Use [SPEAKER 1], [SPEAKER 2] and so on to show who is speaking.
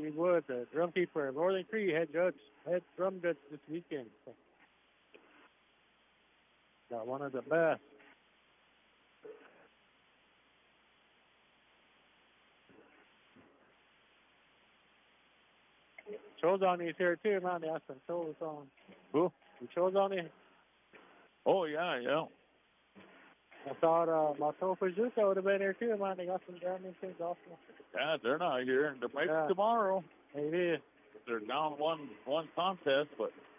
[SPEAKER 1] Steve Wood, the drum keeper of Northern Cree, head drum judge this weekend. So, got one of the best. Chozani's here too, man. They got some shows on.
[SPEAKER 2] Who?
[SPEAKER 1] Chozani.
[SPEAKER 2] Oh, yeah.
[SPEAKER 1] I thought Mato Fujuka would have been here too, man. They got some jamming things also.
[SPEAKER 2] Yeah, they're not here. They might be tomorrow.
[SPEAKER 1] Maybe.
[SPEAKER 2] They're down one contest, but